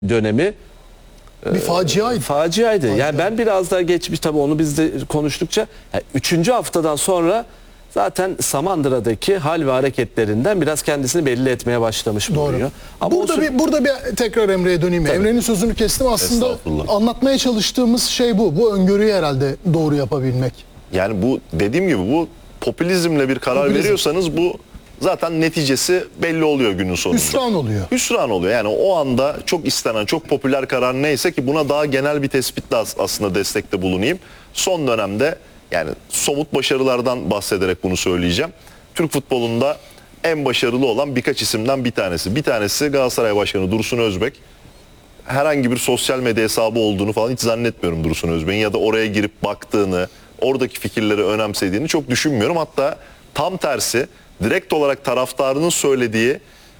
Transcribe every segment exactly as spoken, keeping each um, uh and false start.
dönemi bir faciaydı. faciaydı. Facia. Yani ben biraz daha geçmiş, tabii onu biz de konuştukça yani üçüncü haftadan sonra zaten Samandıra'daki hal ve hareketlerinden biraz kendisini belli etmeye başlamış bulunuyor. Ama burada sü- bir burada bir tekrar Emre'ye döneyim. Tabii. Emre'nin sözünü kestim. Aslında anlatmaya çalıştığımız şey bu. Bu öngörüyü herhalde doğru yapabilmek. Yani bu dediğim gibi bu popülizmle bir karar Popülizm. veriyorsanız bu zaten neticesi belli oluyor günün sonunda. Hüsran oluyor. Hüsran oluyor. Yani o anda çok istenen, çok popüler karar neyse ki buna daha genel bir tespitle aslında destekte bulunayım. Son dönemde yani somut başarılardan bahsederek bunu söyleyeceğim. Türk futbolunda en başarılı olan birkaç isimden bir tanesi. Bir tanesi Galatasaray Başkanı Dursun Özbek. Herhangi bir sosyal medya hesabı olduğunu falan hiç zannetmiyorum Dursun Özbek'in, ya da oraya girip baktığını, oradaki fikirleri önemsediğini çok düşünmüyorum. Hatta tam tersi, direkt olarak taraftarının söylediği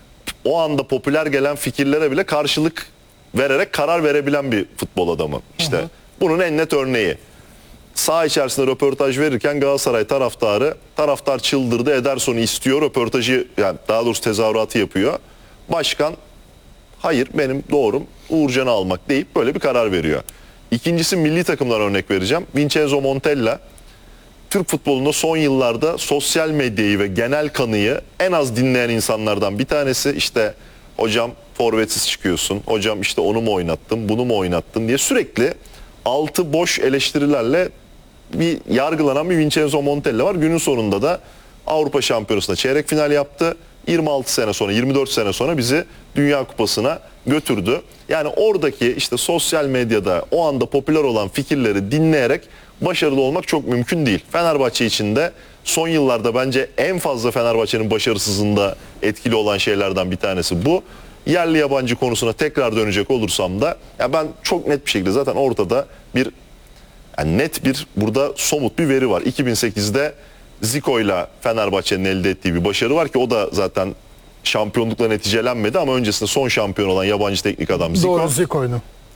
o anda popüler gelen fikirlere bile karşılık vererek karar verebilen bir futbol adamı. İşte hı hı. bunun en net örneği. Saha içerisinde röportaj verirken Galatasaray taraftarı, taraftar çıldırdı, Ederson'u istiyor, röportajı, yani daha doğrusu tezahüratı yapıyor. Başkan, hayır benim doğrum Uğurcan'ı almak deyip böyle bir karar veriyor. İkincisi, milli takımdan örnek vereceğim. Vincenzo Montella, Türk futbolunda son yıllarda sosyal medyayı ve genel kanıyı en az dinleyen insanlardan bir tanesi. İşte hocam forvetsiz çıkıyorsun, hocam işte onu mu oynattın, bunu mu oynattın diye sürekli altı boş eleştirilerle bir yargılanan bir Vincenzo Montella var. Günün sonunda da Avrupa Şampiyonası'nda çeyrek final yaptı. yirmi altı sene sonra, yirmi dört sene sonra bizi Dünya Kupası'na götürdü. Yani oradaki işte sosyal medyada o anda popüler olan fikirleri dinleyerek başarılı olmak çok mümkün değil. Fenerbahçe için de son yıllarda bence en fazla Fenerbahçe'nin başarısızlığında etkili olan şeylerden bir tanesi bu. Yerli yabancı konusuna tekrar dönecek olursam da ya ben çok net bir şekilde zaten ortada bir yani net bir burada somut bir veri var. iki bin sekizde Zico'yla Fenerbahçe'nin elde ettiği bir başarı var ki o da zaten şampiyonlukla neticelenmedi ama öncesinde son şampiyon olan yabancı teknik adam Zico. Doğru, Zico'ydu.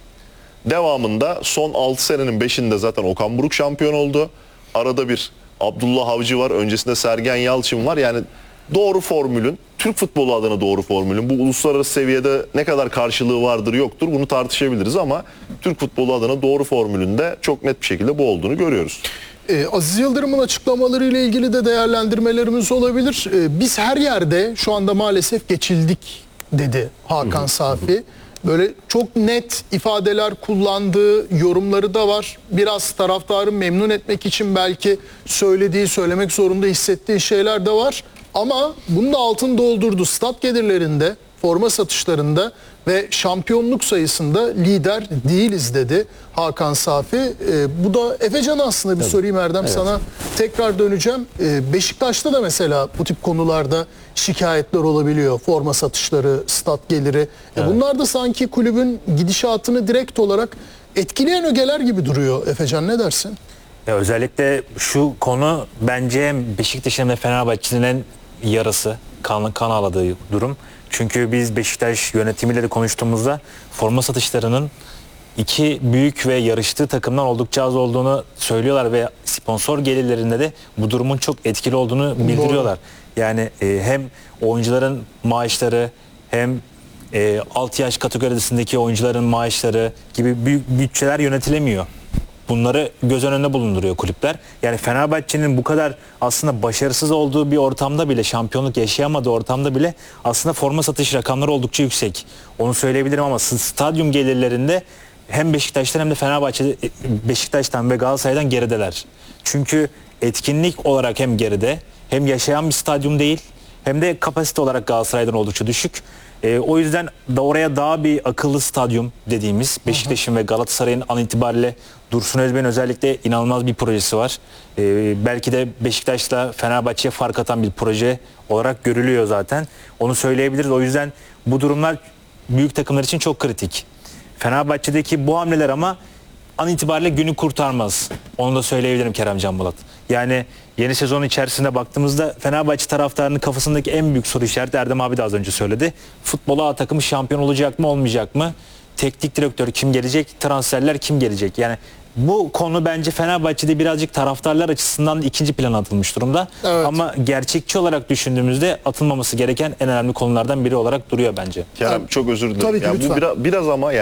Devamında son altı senenin beşinde zaten Okan Buruk şampiyon oldu. Arada bir Abdullah Avcı var. Öncesinde Sergen Yalçın var. Yani doğru formülün, Türk futbolu adına doğru formülün, bu uluslararası seviyede ne kadar karşılığı vardır yoktur bunu tartışabiliriz ama Türk futbolu adına doğru formülünde çok net bir şekilde bu olduğunu görüyoruz. Ee, Aziz Yıldırım'ın açıklamalarıyla ilgili de değerlendirmelerimiz olabilir. Ee, biz her yerde şu anda maalesef geçildik dedi Hakan hı hı. Safi. Böyle çok net ifadeler kullandığı yorumları da var. Biraz taraftarı memnun etmek için belki söylediği, söylemek zorunda hissettiği şeyler de var. Ama bunu da altını doldurdu. Stat gelirlerinde, forma satışlarında ve şampiyonluk sayısında lider değiliz dedi Hakan Safi. Ee, bu da Efecan'a aslında bir Tabii. sorayım Erdem, evet. sana tekrar döneceğim. Ee, Beşiktaş'ta da mesela bu tip konularda şikayetler olabiliyor. Forma satışları, stat geliri. Evet. E bunlar da sanki kulübün gidişatını direkt olarak etkileyen ögeler gibi duruyor. Efecan, ne dersin? Ya özellikle şu konu bence hem Beşiktaş'ın hem de Fenerbahçe'nin yarası, kan, kan ağladığı durum. Çünkü biz Beşiktaş yönetimiyle de konuştuğumuzda forma satışlarının iki büyük ve yarıştığı takımdan oldukça az olduğunu söylüyorlar ve sponsor gelirlerinde de bu durumun çok etkili olduğunu bildiriyorlar. Doğru. Yani e, hem oyuncuların maaşları hem e, alt yaş kategorisindeki oyuncuların maaşları gibi büyük bütçeler yönetilemiyor. Bunları göz önünde bulunduruyor kulüpler. Yani Fenerbahçe'nin bu kadar aslında başarısız olduğu bir ortamda bile, şampiyonluk yaşayamadığı ortamda bile aslında forma satış rakamları oldukça yüksek. Onu söyleyebilirim ama stadyum gelirlerinde hem Beşiktaş'tan hem de Fenerbahçe'de, Beşiktaş'tan ve Galatasaray'dan gerideler. Çünkü etkinlik olarak hem geride, hem yaşayan bir stadyum değil, hem de kapasite olarak Galatasaray'dan oldukça düşük. E, o yüzden da oraya daha bir akıllı stadyum dediğimiz Beşiktaş'ın ve Galatasaray'ın an itibariyle Dursun Özbek'in özellikle inanılmaz bir projesi var. E, belki de Beşiktaş'la Fenerbahçe'ye fark atan bir proje olarak görülüyor zaten. Onu söyleyebiliriz. O yüzden bu durumlar büyük takımlar için çok kritik. Fenerbahçe'deki bu hamleler ama an itibariyle günü kurtarmaz. Onu da söyleyebilirim Kerem Can Bulat. Yani yeni sezon içerisinde baktığımızda Fenerbahçe taraftarının kafasındaki en büyük soru işareti, Erdem abi de az önce söyledi. Futbol A takımı şampiyon olacak mı, olmayacak mı? Teknik direktör kim gelecek? Transferler kim gelecek? Yani bu konu bence Fenerbahçe'de birazcık taraftarlar açısından ikinci plana atılmış durumda. Evet. Ama gerçekçi olarak düşündüğümüzde atılmaması gereken en önemli konulardan biri olarak duruyor bence. Kerem, çok özür dilerim. Tabii ki, yani bu biraz, biraz ama yani